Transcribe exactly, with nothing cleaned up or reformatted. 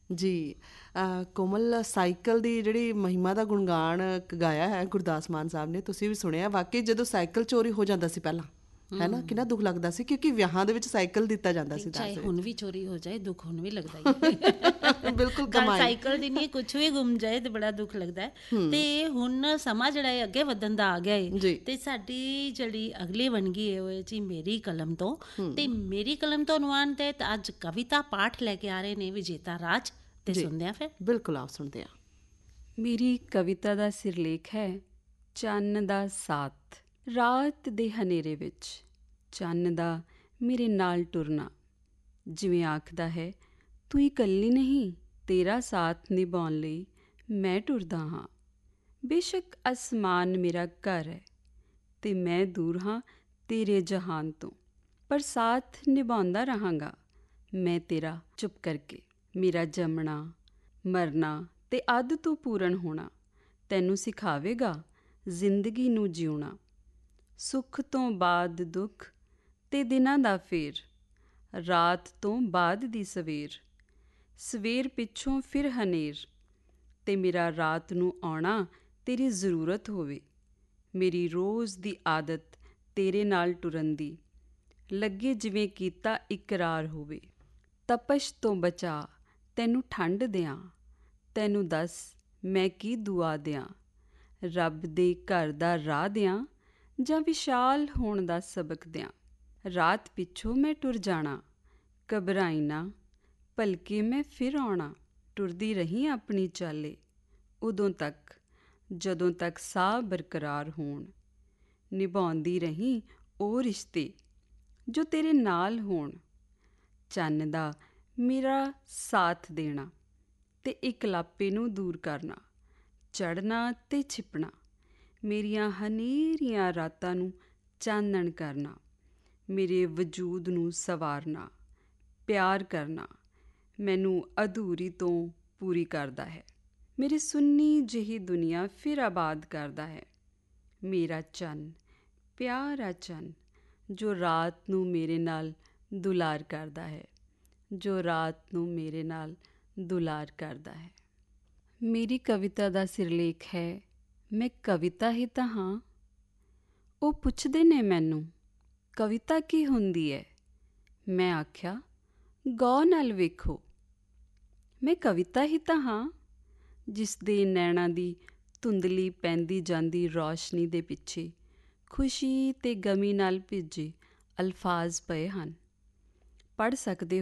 ਜੀ। ਅ, ਕੋਮਲ, ਸਾਈਕਲ ਦੀ ਜਿਹੜੀ ਮਹਿਮਾ ਦਾ ਗੁਣਗਾਨ ਕ- ਗਾਇਆ ਹੈ ਗੁਰਦਾਸ ਮਾਨ ਸਾਹਿਬ ਨੇ, ਤੁਸੀਂ ਵੀ ਸੁਣਿਆ। ਵਾਕਈ ਜਦੋਂ ਸਾਈਕਲ ਚੋਰੀ ਹੋ ਜਾਂਦਾ ਸੀ ਪਹਿਲਾਂ, ਹੈ ਨਾ, ਕਿੰਨਾ ਦੁੱਖ ਲੱਗਦਾ ਸੀ, ਕਿਉਂਕਿ ਵਿਆਹਾਂ ਦੇ ਵਿੱਚ ਸਾਈਕਲ ਦਿੱਤਾ ਜਾਂਦਾ ਤੇ ਸੀ ਦਾਜ ਚਾਹੇ ਦੇ ਹੁਣ ਵਿੱਚ। ਵੀ ਚੋਰੀ ਹੋ ਜਾਏ, ਦੁੱਖ ਹੁਣ ਵੀ ਲੱਗਦਾ ਹੀ ਹੈ। ਬਿਲਕੁਲ ਗੱਲ ਕਮਾਈ। ਸਾਈਕਲ ਦੀ ਨਹੀਂ, ਕੁਛ ਵੀ ਗੁੰਮ ਜਾਏ ਤੇ ਬੜਾ ਦੁੱਖ ਲੱਗਦਾ ਹੈ। ਹੂੰ। ਤੇ ਹੁਣ ਸਮਾਂ ਜਿਹੜਾ ਹੈ ਅੱਗੇ ਵਧਣ ਦਾ ਆ ਗਿਆ ਹੈ। ਜੀ। ਤੇ ਸਾਡੀ ਜਿਹੜੀ ਅਗਲੀ ਵੰਨਗੀ ਹੈ ਉਹ ਹੈ ਜੀ ਮੇਰੀ ਕਲਮ ਤੋਂ। ਹੂੰ। ਤੇ ਮੇਰੀ ਕਲਮ ਤੋਂ ਅਨੁਮਾਨ ਤੇ ਅੱਜ ਕਵਿਤਾ ਪਾਠ ਲੈ ਕੇ ਆ ਰਹੇ ਨੇ ਵਿਜੇਤਾ ਰਾਜ। ਤੇ ਜੀ, ਸੁਣਦੇ ਆ ਫਿਰ। ਬਿਲਕੁਲ, ਆਪ ਸੁਣਦੇ ਹਾਂ। ਮੇਰੀ ਕਵਿਤਾ ਦਾ ਸਿਰਲੇਖ ਹੈ ਚੰਨ ਦਾ ਸਾਥ। ਰਾਤ ਦੇ ਹਨੇਰੇ ਵਿੱਚ ਚੰਨ ਦਾ ਮੇਰੇ ਨਾਲ ਟੁਰਨਾ, ਜਿਵੇਂ ਆਖਦਾ ਹੈ ਤੂੰ ਇਕੱਲੀ ਨਹੀਂ, ਤੇਰਾ ਸਾਥ ਨਿਭਾਉਣ ਲਈ ਮੈਂ ਟੁਰਦਾ ਹਾਂ। ਬੇਸ਼ੱਕ ਅਸਮਾਨ ਮੇਰਾ ਘਰ ਹੈ ਤੇ ਮੈਂ ਦੂਰ ਹਾਂ ਤੇਰੇ ਜਹਾਨ ਤੋਂ, ਪਰ ਸਾਥ ਨਿਭਾਉਂਦਾ ਰਹਾਂਗਾ ਮੈਂ ਤੇਰਾ ਚੁੱਪ ਕਰਕੇ। ਮੇਰਾ ਜੰਮਣਾ, ਮਰਨਾ ਤੇ ਅੱਧ ਤੋਂ ਪੂਰਨ ਹੋਣਾ ਤੈਨੂੰ ਸਿਖਾਵੇਗਾ ਜ਼ਿੰਦਗੀ ਨੂੰ ਜਿਉਣਾ। ਸੁੱਖ ਤੋਂ ਬਾਅਦ ਦੁੱਖ ਤੇ ਦਿਨਾਂ ਦਾ ਫੇਰ, ਰਾਤ ਤੋਂ ਬਾਅਦ ਦੀ ਸਵੇਰ, ਸਵੇਰ ਪਿੱਛੋਂ ਫਿਰ ਹਨੇਰ, ਤੇ ਮੇਰਾ ਰਾਤ ਨੂੰ ਆਉਣਾ ਤੇਰੀ ਜ਼ਰੂਰਤ ਹੋਵੇ। ਮੇਰੀ ਰੋਜ਼ ਦੀ ਆਦਤ ਤੇਰੇ ਨਾਲ ਟੁਰਨ ਦੀ, ਲੱਗੇ ਜਿਵੇਂ ਕੀਤਾ ਇਕਰਾਰ ਹੋਵੇ। ਤਪਸ਼ ਤੋਂ ਬਚਾ ਤੈਨੂੰ ਠੰਡ ਦਿਆਂ, ਤੈਨੂੰ ਦੱਸ ਮੈਂ ਕੀ ਦੁਆ ਦਿਆਂ। ਰੱਬ ਦੇ ਘਰ ਦਾ ਰਾਹ ਦਿਆਂ ਜਾਂ ਵਿਸ਼ਾਲ ਹੋਣ ਦਾ ਸਬਕ ਦਿਆਂ। ਰਾਤ ਪਿੱਛੋਂ ਮੈਂ ਟੁਰ ਜਾਣਾ, ਘਬਰਾਈ ਨਾ ਭਲਕੇ ਮੈਂ ਫਿਰ ਆਉਣਾ। ਟੁਰਦੀ ਰਹੀ ਆਪਣੀ ਚਾਲੇ ਉਦੋਂ ਤੱਕ ਜਦੋਂ ਤੱਕ ਸਾਹ ਬਰਕਰਾਰ ਹੋਣ। ਨਿਭਾਉਂਦੀ ਰਹੀ ਉਹ ਰਿਸ਼ਤੇ ਜੋ ਤੇਰੇ ਨਾਲ ਹੋਣ। ਚੰਨ ਦਾ ਮੇਰਾ ਸਾਥ ਦੇਣਾ ਤੇ ਇਕਲਾਪੇ ਨੂੰ ਦੂਰ ਕਰਨਾ, ਚੜ੍ਹਨਾ ਤੇ ਛਿਪਣਾ, ਮੇਰੀਆਂ ਹਨੇਰੀਆਂ ਰਾਤਾਂ ਨੂੰ ਚਾਨਣ ਕਰਨਾ, ਮੇਰੇ ਵਜੂਦ ਨੂੰ ਸੰਵਾਰਨਾ, ਪਿਆਰ ਕਰਨਾ ਮੈਨੂੰ ਅਧੂਰੀ ਤੋਂ ਪੂਰੀ ਕਰਦਾ ਹੈ। ਮੇਰੀ ਸੁੰਨੀ ਜਿਹੀ ਦੁਨੀਆ ਫਿਰ ਆਬਾਦ ਕਰਦਾ ਹੈ। ਮੇਰਾ ਚੰਨ, ਪਿਆਰਾ ਚੰਨ, ਜੋ ਰਾਤ ਨੂੰ ਮੇਰੇ ਨਾਲ ਦੁਲਾਰ ਕਰਦਾ ਹੈ, ਜੋ ਰਾਤ ਨੂੰ ਮੇਰੇ ਨਾਲ ਦੁਲਾਰ ਕਰਦਾ ਹੈ। ਮੇਰੀ ਕਵਿਤਾ ਦਾ ਸਿਰਲੇਖ ਹੈ ਮੈਂ ਕਵਿਤਾ ਹੀ ਤਾਂ ਹਾਂ। ਉਹ ਪੁੱਛਦੇ ਨੇ ਮੈਨੂੰ ਕਵਿਤਾ ਕੀ ਹੁੰਦੀ ਹੈ। ਮੈਂ ਆਖਿਆ ਗੌਰ ਨਾਲ ਵੇਖੋ, ਮੈਂ ਕਵਿਤਾ ਹੀ ਤਾਂ ਹਾਂ ਜਿਸ ਦੇ ਨੈਣਾਂ ਦੀ ਧੁੰਦਲੀ ਪੈਂਦੀ ਜਾਂਦੀ ਰੌਸ਼ਨੀ ਦੇ ਪਿੱਛੇ ਖੁਸ਼ੀ ਤੇ ਗਮੀ ਨਾਲ ਭਿੱਜੇ ਅਲਫਾਜ਼ ਪਏ ਹਨ। ਪੜ੍ਹ ਸਕਦੇ